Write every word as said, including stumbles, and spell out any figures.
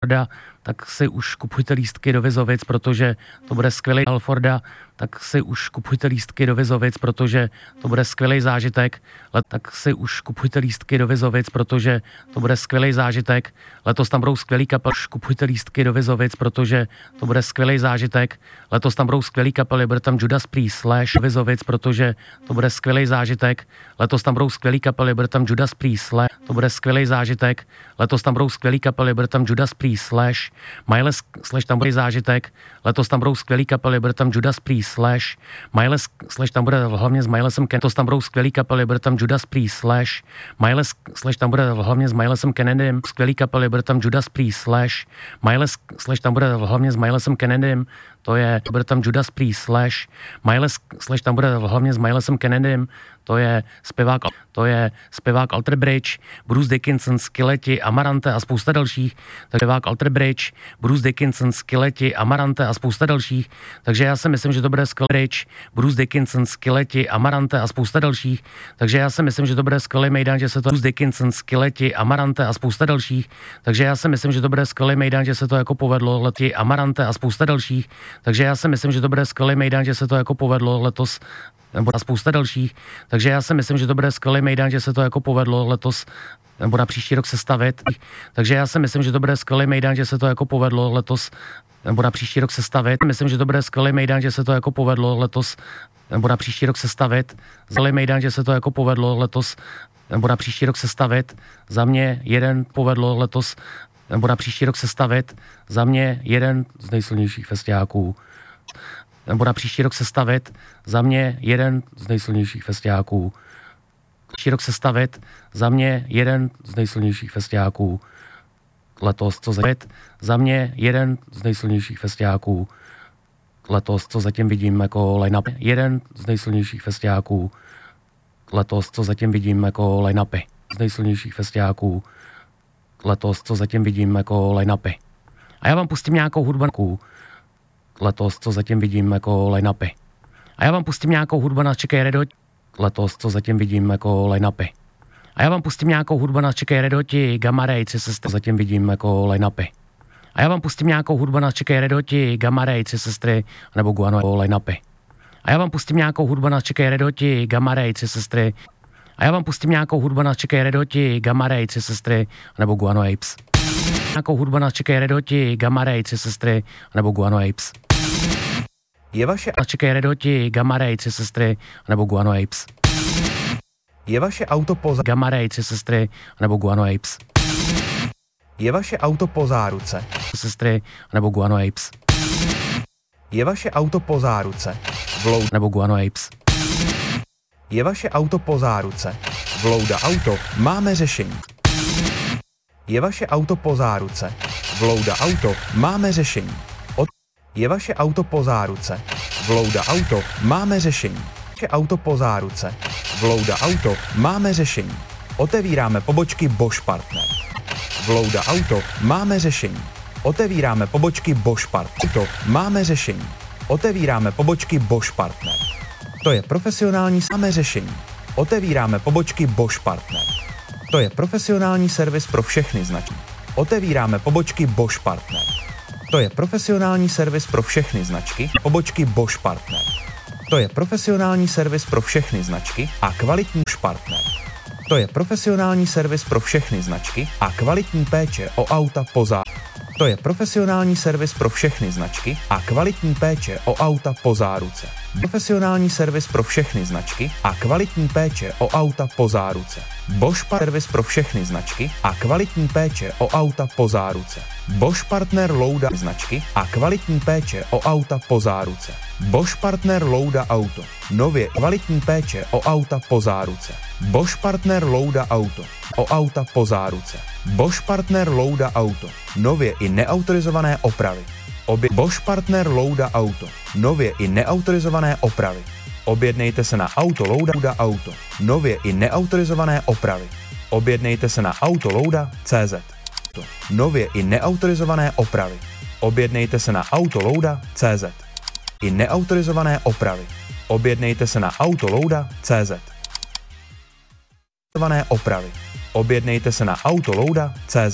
Halforda, tak si už kupujte lístky do Vizovic, protože to bude skvělý Halforda, tak si už kupujte lístky do Vizovic, protože to bude skvělý zážitek. Let, tak si už kupujte lístky do Vizovic, protože to bude skvělý zážitek. Letos tam budou skvělý kapely, kupujte lístky do Vizovic, protože to bude skvělý zážitek. Letos tam budou skvělý kapely, bude tam Judas Priest slash Vizovic, protože to bude skvělý zážitek. Letos tam budou skvělý kapely, bude tam Judas Priest slash, to bude skvělý zážitek. Letos tam budou skvělý kapely, bude tam Judas Priest slash Miles slash tam bude zážitek. Letos tam budou skvělý kapely, bude tam Judas Priest slash Miles slash tam bude hlavně s Milesem Kennedym. Letos tam budou skvělý kapely, bude tam Judas Priest slash Miles slash tam bude hlavně s Milesem Kennedym. Skvělý kapely, bude tam Judas Priest slash Miles slash tam bude hlavně s Milesem Kennedym. To je, bude tam Judas Priest slash Miles slash tam bude hlavně s Milesem Kennedym. To je zpěvák, to je zpěvák Alter Bridge, Bruce Dickinson, Skileti, Amarante a spousta dalších. Takže zpěvák Alter Bridge, Bruce Dickinson, Skileti, Amarante a spousta dalších. Takže já si myslím, že to bude skvělý Bridge, Bruce Dickinson, Skileti, Amarante a spousta dalších. Takže já si myslím, že to bude skvělý mejdan, že se to Bruce Dickinson, Skileti, Amarante a spousta dalších. Takže já si myslím, že to bude skvělý mejdan, že se to jako povedlo leti Amarante a spousta dalších. Takže já si myslím, že to bude skvělý mejdan, že se to jako povedlo letos nebo a spousta dalších. Takže já si myslím, že to bude skvělý mejdan, že se to jako povedlo letos nebo na příští rok sestavit. Takže já si myslím, že to bude skvělý mejdan, že se to jako povedlo letos nebo na příští rok sestavit. Myslím, že to bude skvělý mejdan, že se to jako povedlo letos nebo na příští rok sestavit. Skvělý mejdan, že se to jako povedlo letos nebo na příští rok sestavit. Za mě jeden povedlo letos nebo na příští rok sestavit. Za mě jeden z nejsilnějších festiáků. Nebo na příští rok sestavit. Za mě jeden z nejsilnějších festiáků. Příští rok sestavit. Za mě jeden z nejsilnějších festiáků. Letos, co zatím. Za mě jeden z nejsilnějších festiáků. Letos, co zatím vidím jako line-up. Jeden z nejsilnějších festiáků. Letos, co zatím vidím jako line-upy. Z nejsilnějších festiáků. Letos, co zatím vidím jako line-upy. A já vám pustím nějakou hudbu letos, co zatím vidím jako line-upy. A já vám pustím nějakou hudbu, nás čekají Redoti. Letos, co zatím vidím jako line-upy. A já vám pustím nějakou hudbu, nás čekají Redoti, Gamma Ray, tři sestry, zatím vidím jako line-upy. A já vám pustím nějakou hudbu, nás čekají Redoti, Gamma Ray, tři sestry, nebo Guano jako line-upy. A já vám pustím nějakou hudbu, nás čekají Redoti, Gamma Ray, tři sestry. A já vám pustím nějakou hudbu, nás čekají Redoti, Gamma Ray, tři sestry, nebo Guano Apes. Nějakou hudbu nás čekají Redoti, Gamma Ray, tři sestry, nebo Guano Apes. Je vaše nás čekají Redoti, Gamma Ray, tři sestry, nebo Guano Apes. Je vaše auto po zá... Gamma Ray, tři sestry, nebo Guano Apes. Je vaše auto po záruce. Sestry, nebo Guano Apes. Je vaše auto po záruce. Vlou... Nebo Guano Apes. Je vaše auto po záruce. Vlouda auto. Máme řešení. Je vaše auto po záruce. Vlouda auto. Máme řešení. Od... Je vaše auto po záruce. Vlouda auto. Máme řešení. Je auto po záruce. Vlouda auto. Máme řešení. Otevíráme pobočky Bosch Partner. Vlouda auto. Máme řešení. Otevíráme pobočky Bosch Partner. To máme řešení. Otevíráme pobočky Bosch Partner. To je profesionální samé řešení. Otevíráme pobočky Bosch Partner. To je profesionální servis pro všechny značky. Otevíráme pobočky Bosch Partner. To je profesionální servis pro všechny značky. Pobočky Bosch Partner. To je profesionální servis pro všechny značky a kvalitní Bosch Partner. To je profesionální servis pro všechny značky a kvalitní péče o auta po zá... To je profesionální servis pro všechny značky a kvalitní péče o auta po záruce. Profesionální servis pro všechny značky a kvalitní péče o auta po záruce. Bosch Partner servis pro všechny značky a kvalitní péče o auta po záruce. Bosch Partner Louda značky a kvalitní péče o auta po záruce. Bosch Partner Louda auto. Nově kvalitní péče o auta po záruce. Bosch Partner Louda auto. O auta po záruce. Bosch Partner Louda auto. Nově i neautorizované opravy. Obě Bosch Partner Louda auto. Nově i neautorizované opravy. Objednejte se na auto Louda auto. Nově i neautorizované opravy. Objednejte se na autolouda tečka cé zet. Nově i neautorizované opravy. Objednejte se na autolouda tečka cé zet. I neautorizované opravy. Objednejte se na autolouda tečka cé zet. Opravy. Objednejte se na autolouda tečka cé zet.